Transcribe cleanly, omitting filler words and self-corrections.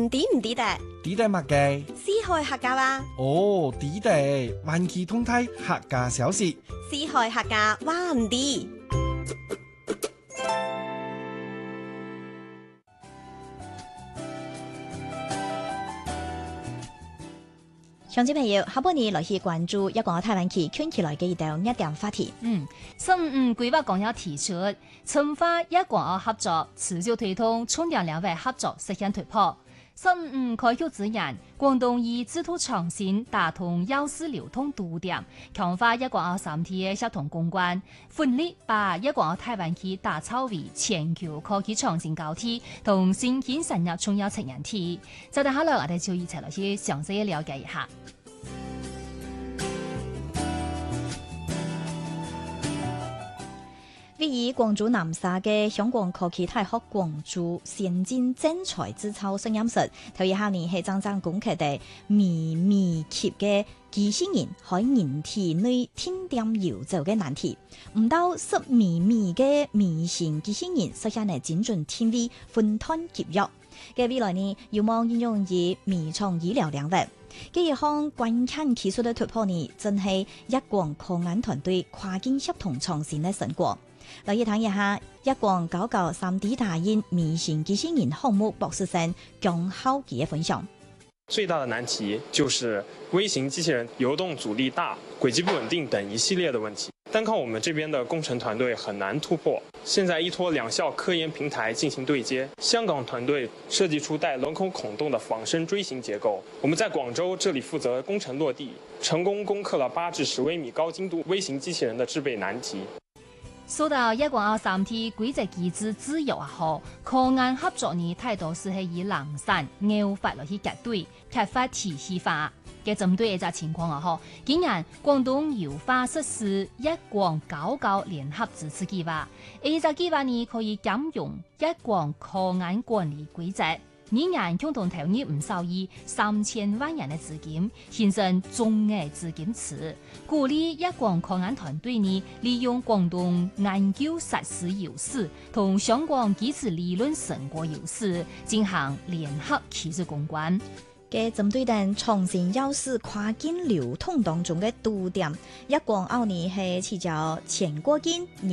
抵唔抵得？ 抵得乜嘅？ 四海客家話。 哦，抵得，萬期通泰客家小事。 四海客家話唔抵。鄉親朋友，下半年來去關注一個台灣期圈起來嘅一道熱點話題。 15規劃綱要提出，深化一國二合作，持續推動重點兩岸合作實現突破。15開局之言，廣東以制度創新打通要事流通堵點，強化一國二三體嘅協同共關，奮力把一國二台灣期打造為全球科技創新高地同新興產業重要產業體。就等下來我哋就一齊來去詳細了解一下。 位於廣州南沙嘅香港科技大學廣州先進徵才之操實驗室，頭一下年係真正攻克的微微級嘅機器人喺人體內添點游走嘅難題，唔到10微米嘅微型機器人實現嚟精準定位分攤給藥嘅未來呢，有望應用於微創醫療領域。嘅一項關鍵技術嘅突破呢，正係一廣科研團隊跨境協同創新嘅成果。來一睇一下一廣99 3D 打印微型機器人項目博士生江浩傑嘅分享。 最大的難題就是微型機器人游動阻力大、軌跡不穩定等一系列的問題，單靠我們這邊的工程團隊很難突破。現在依託兩校科研平台進行對接，香港團隊設計出帶輪孔孔洞的仿生錐形結構，我們在廣州這裡負責工程落地，成功攻克了8至10微米高精度微型機器人的製備難題。 說到一國二三體規則機制自由也好，科研合作呢態度是係以冷散、拗法來去結對，缺乏體系化。嘅針對呢隻情況也好，今年廣東優化實施一廣99聯合支持計劃，呢隻計劃呢可以減用一廣科研管理規則。每年共同投入唔少於3000萬元嘅資金，形成綜合資金池，鼓勵一廣科研團隊呢利用廣東研究實施優勢同香港基礎理論成果優勢，進行聯合技術攻關。 嘅針對等創新優勢跨境流通當中嘅堵點，一廣奧尼係持續前過境。